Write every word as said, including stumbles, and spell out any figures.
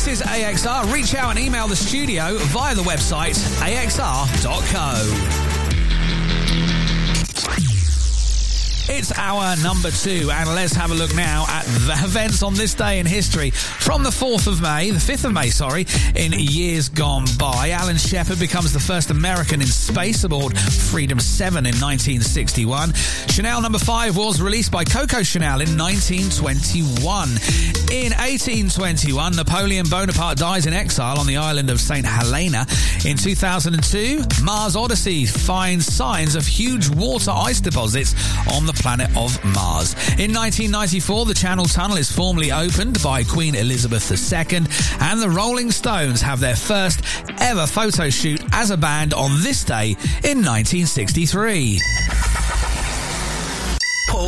is A X R. Reach out and email the studio via the website a x r dot co. It's our number two, and let's have a look now at the events on this day in history. From the fourth of May, the fifth of May, sorry, in years gone by, Alan Shepard becomes the first American in space aboard Freedom seven in nineteen sixty-one. Chanel number five was released by Coco Chanel in nineteen twenty-one. In eighteen twenty-one, Napoleon Bonaparte dies in exile on the island of Saint Helena. In two thousand two, Mars Odyssey finds signs of huge water ice deposits on the planet of Mars. In nineteen ninety-four, the Channel Tunnel is formally opened by Queen Elizabeth the Second, and the Rolling Stones have their first ever photo shoot as a band on this day in nineteen sixty-three.